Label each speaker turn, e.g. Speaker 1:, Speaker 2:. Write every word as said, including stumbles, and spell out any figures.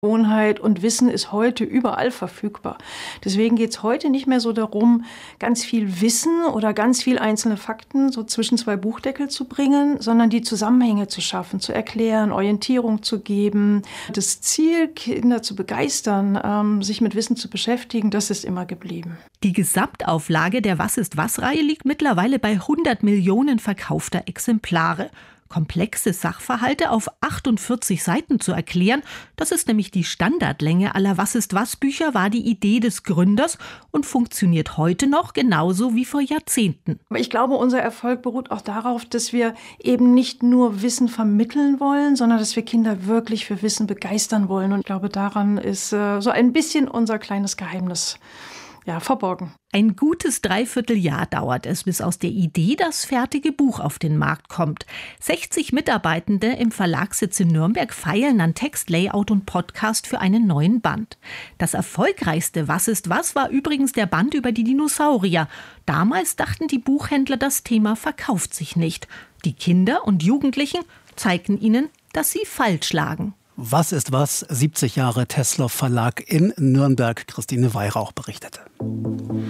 Speaker 1: Gewohnheit und Wissen ist heute überall verfügbar. Deswegen geht es heute nicht mehr so darum, ganz viel Wissen oder ganz viel einzelne Fakten so zwischen zwei Buchdeckel zu bringen, sondern die Zusammenhänge zu schaffen, zu erklären, Orientierung zu geben. Das Ziel, Kinder zu begeistern, ähm, sich mit Wissen zu beschäftigen, das ist immer geblieben.
Speaker 2: Die Gesamtauflage der Was ist was-Reihe liegt mittlerweile bei hundert Millionen verkaufter Exemplare. Komplexe Sachverhalte auf achtundvierzig Seiten zu erklären, das ist nämlich die Standardlänge aller Was-ist-was-Bücher, war die Idee des Gründers und funktioniert heute noch genauso wie vor Jahrzehnten.
Speaker 1: Ich glaube, unser Erfolg beruht auch darauf, dass wir eben nicht nur Wissen vermitteln wollen, sondern dass wir Kinder wirklich für Wissen begeistern wollen. Und ich glaube, daran ist äh, so ein bisschen unser kleines Geheimnis ja, verborgen.
Speaker 2: Ein gutes Dreivierteljahr dauert es, bis aus der Idee das fertige Buch auf den Markt kommt. sechzig Mitarbeitende im Verlagssitz in Nürnberg feilen an Text, Layout und Podcast für einen neuen Band. Das erfolgreichste Was ist was war übrigens der Band über die Dinosaurier. Damals dachten die Buchhändler, das Thema verkauft sich nicht. Die Kinder und Jugendlichen zeigten ihnen, dass sie falsch lagen.
Speaker 3: Was ist was? siebzig Jahre Tesla Verlag in Nürnberg. Christine Weihrauch berichtete.